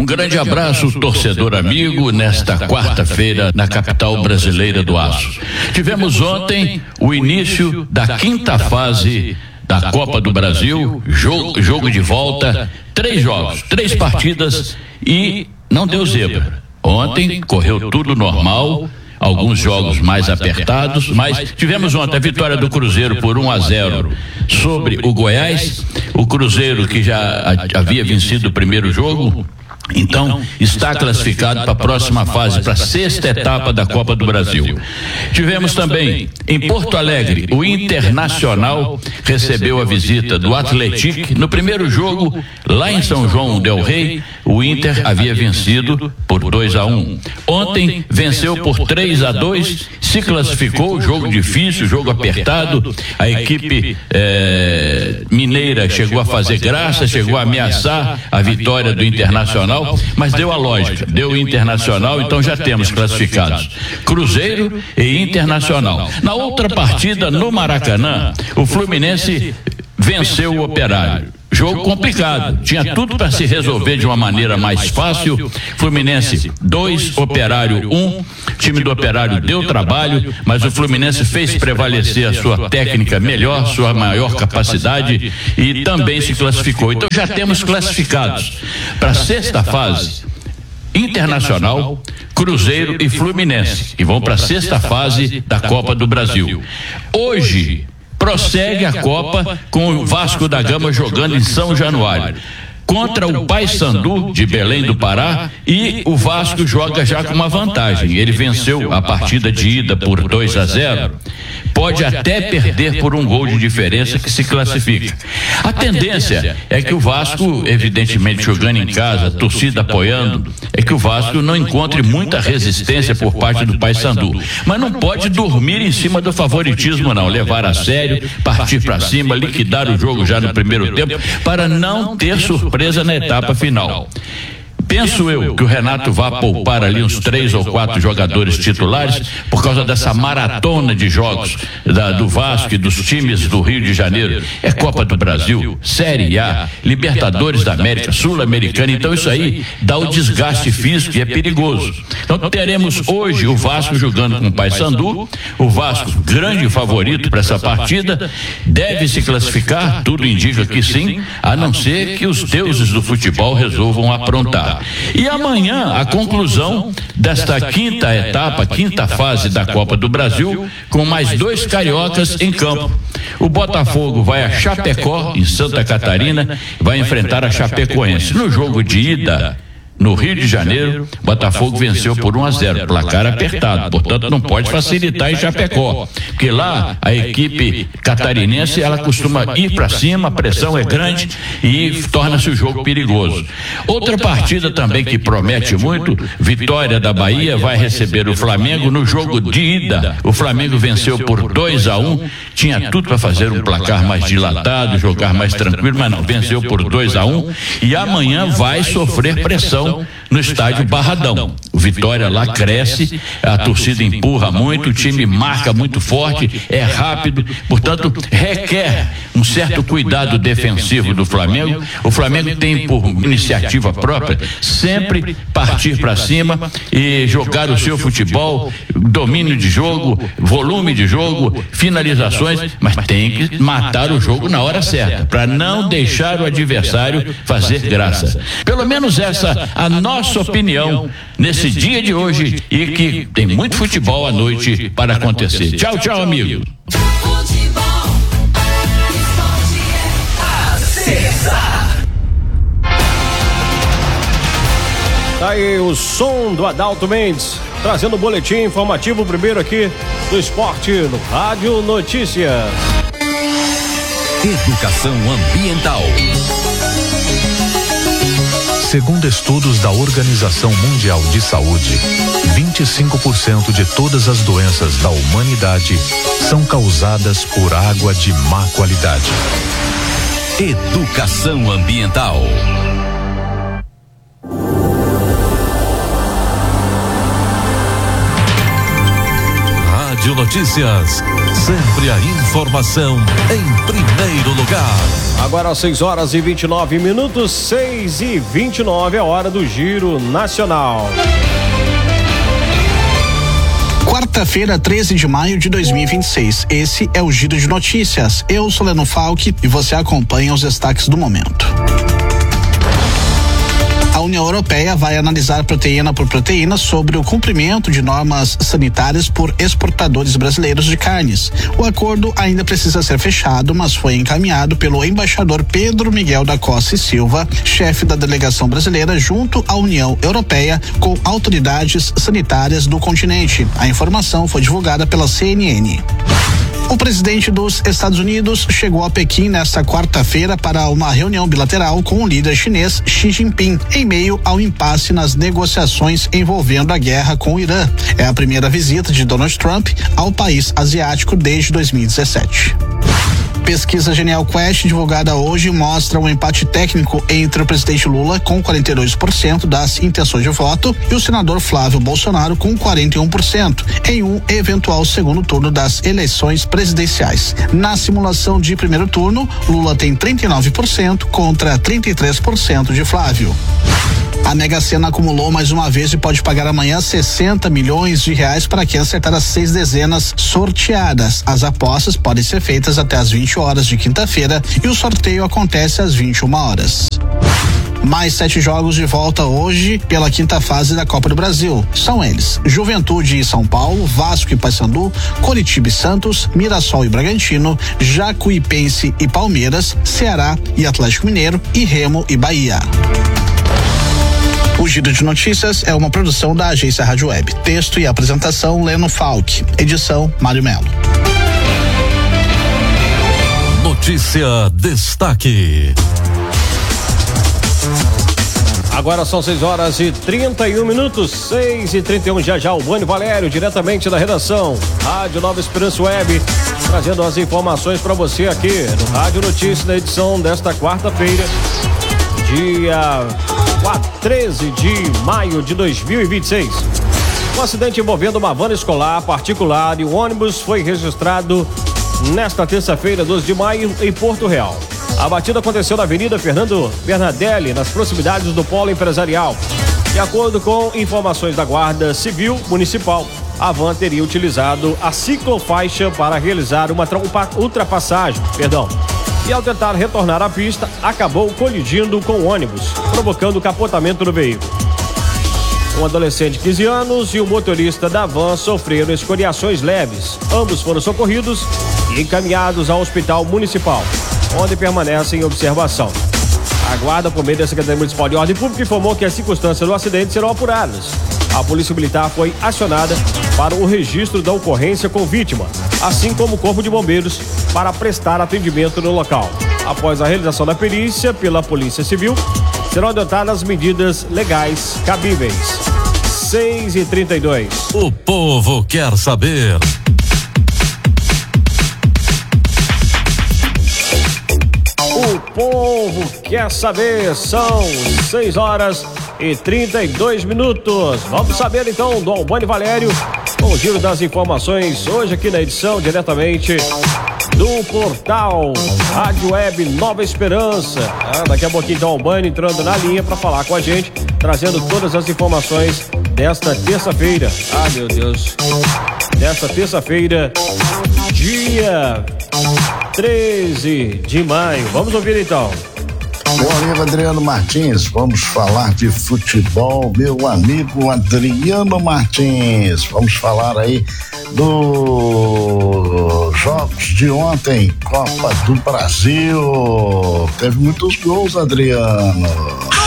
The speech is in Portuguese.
Um grande abraço, torcedor amigo, nesta quarta-feira na capital brasileira do aço. Tivemos ontem o início da quinta fase da Copa do Brasil, jogo de volta, 3 jogos, 3 partidas e não deu zebra. Ontem correu tudo normal, alguns jogos mais apertados, mas tivemos ontem a vitória do Cruzeiro por 1-0 sobre o Goiás. O Cruzeiro, que já havia vencido o primeiro jogo, então está classificado para a próxima fase, para a 6ª etapa da Copa do Brasil. Tivemos também em Porto Alegre, o Internacional recebeu a visita do Atlético. No primeiro jogo, lá em São João del Rei, o Inter havia vencido por 2-1. Ontem venceu por 3-2, se classificou, jogo difícil, jogo apertado. A equipe mineira chegou a fazer graça, chegou a ameaçar a vitória do Internacional, mas deu a lógica, deu o Internacional, então já temos classificados Cruzeiro e Internacional. Na outra partida, no Maracanã, o Fluminense venceu o Operário. Jogo complicado, tinha tudo para se resolver de uma maneira mais fácil. Fluminense 2, Operário 1. Time do Operário deu trabalho, mas o Fluminense fez prevalecer a sua técnica melhor, sua maior capacidade e também se classificou. Então já temos classificados para a 6ª fase Internacional, Cruzeiro e Fluminense, que vão para a 6ª fase da Copa do Brasil. Hoje prossegue a Copa com o Vasco da Gama jogando em São Januário contra o Paysandu de Belém do Pará, e o Vasco joga já com uma vantagem. Ele venceu a partida de ida por 2-0, pode até perder por um gol de diferença que se classifica. A tendência é que o Vasco, evidentemente jogando em casa, a torcida apoiando, é que o Vasco não encontre muita resistência por parte do Paysandu, mas não pode dormir em cima do favoritismo não, levar a sério, partir para cima, liquidar o jogo já no primeiro tempo, para não ter surpresa na etapa final. Penso eu que o Renato vai poupar ali uns 3 ou 4 jogadores titulares por causa dessa maratona de jogos do Vasco e dos times do Rio de Janeiro. É Copa do Brasil, Série A, Libertadores da América, Sul-Americana, então isso aí dá o desgaste físico e é perigoso. Então teremos hoje o Vasco jogando com o Paysandu, o Vasco grande favorito para essa partida, deve se classificar, tudo indica que sim, a não ser que os deuses do futebol resolvam aprontar. E amanhã a conclusão desta quinta etapa, quinta fase da Copa do Brasil, com mais 2 cariocas em campo. O Botafogo vai a Chapecó, em Santa Catarina, vai enfrentar a Chapecoense. No jogo de ida, no Rio de Janeiro, Botafogo venceu por 1-0, placar apertado, portanto não pode facilitar em Chapecó, porque lá a equipe catarinense ela costuma ir para cima, a pressão é grande e torna-se o jogo perigoso. Outra partida também que promete muito, Vitória da Bahia vai receber o Flamengo. No jogo de ida, o Flamengo venceu por 2-1, tinha tudo para fazer um placar mais dilatado, jogar mais tranquilo, mas não, venceu por 2-1 e amanhã vai sofrer pressão no estádio Barradão. O Vitória lá cresce, a torcida empurra muito, o time marca muito forte, é rápido, portanto requer um certo cuidado defensivo do Flamengo. O Flamengo tem por iniciativa própria sempre partir para cima e jogar o seu futebol, domínio de jogo, volume de jogo, finalizações, mas tem que matar o jogo na hora certa, para não deixar o adversário fazer graça. Pelo menos essa a nossa opinião nesse dia de hoje, e que tem muito futebol à noite para acontecer. Tchau, tchau, amigo. Tá aí o som do Adalto Mendes, trazendo o boletim informativo primeiro aqui do esporte no Rádio Notícias. Educação ambiental. Segundo estudos da Organização Mundial de Saúde, 25% de todas as doenças da humanidade são causadas por água de má qualidade. Educação ambiental. Rádio Notícias. Notícias. Sempre a informação em primeiro lugar. Agora às 6h29, 6h29, é hora do Giro Nacional. Quarta-feira, 13 de maio de 2026. Esse é o Giro de Notícias. Eu sou Leno Falck e você acompanha os destaques do momento. A União Europeia vai analisar proteína por proteína sobre o cumprimento de normas sanitárias por exportadores brasileiros de carnes. O acordo ainda precisa ser fechado, mas foi encaminhado pelo embaixador Pedro Miguel da Costa e Silva, chefe da delegação brasileira junto à União Europeia, com autoridades sanitárias do continente. A informação foi divulgada pela CNN. O presidente dos Estados Unidos chegou a Pequim nesta quarta-feira para uma reunião bilateral com o líder chinês Xi Jinping, em meio ao impasse nas negociações envolvendo a guerra com o Irã. É a primeira visita de Donald Trump ao país asiático desde 2017. Pesquisa Genial Quest, divulgada hoje, mostra um empate técnico entre o presidente Lula, com 42% das intenções de voto, e o senador Flávio Bolsonaro, com 41%, em um eventual segundo turno das eleições presidenciais. Na simulação de primeiro turno, Lula tem 39% contra 33% de Flávio. A Mega Sena acumulou mais uma vez e pode pagar amanhã 60 milhões de reais para quem acertar as 6 dezenas sorteadas. As apostas podem ser feitas até às 20 horas de quinta-feira e o sorteio acontece às 21 horas. Mais 7 jogos de volta hoje pela quinta fase da Copa do Brasil. São eles: Juventude e São Paulo, Vasco e Paysandu, Coritiba e Santos, Mirassol e Bragantino, Jacuipense e Palmeiras, Ceará e Atlético Mineiro e Remo e Bahia. O Giro de Notícias é uma produção da agência Rádio Web. Texto e apresentação, Leno Falck. Edição, Mário Melo. Notícia Destaque. Agora são 6h31, 6h31, já o Bônio Valério, diretamente da redação Rádio Nova Esperança Web, trazendo as informações para você aqui no Rádio Notícias, na edição desta quarta-feira, dia 13 de maio de 2026. Um acidente envolvendo uma van escolar particular e o ônibus foi registrado nesta terça-feira, 12 de maio, em Porto Real. A batida aconteceu na Avenida Fernando Bernardelli, nas proximidades do Polo Empresarial. De acordo com informações da Guarda Civil Municipal, a van teria utilizado a ciclofaixa para realizar uma ultrapassagem, e ao tentar retornar à pista, acabou colidindo com o ônibus, provocando o capotamento do veículo. Um adolescente de 15 anos e o motorista da van sofreram escoriações leves. Ambos foram socorridos e encaminhados ao Hospital Municipal, onde permanecem em observação. A Guarda, por meio da Secretaria Municipal de Ordem Pública, informou que as circunstâncias do acidente serão apuradas. A Polícia Militar foi acionada para o registro da ocorrência com vítima, assim como o Corpo de Bombeiros, para prestar atendimento no local. Após a realização da perícia pela Polícia Civil, serão adotadas medidas legais cabíveis. 6h32. O povo quer saber. O povo quer saber. São 6h32. Vamos saber então do Albani Valério com o giro das informações hoje aqui na edição diretamente do portal Rádio Web Nova Esperança. Daqui a pouquinho então o Albani entrando na linha para falar com a gente, trazendo todas as informações desta terça-feira. Meu Deus. Desta terça-feira, dia 13 de maio. Vamos ouvir então. Meu amigo Adriano Martins, vamos falar de futebol, meu amigo Adriano Martins. Vamos falar aí dos jogos de ontem, Copa do Brasil. Teve muitos gols, Adriano.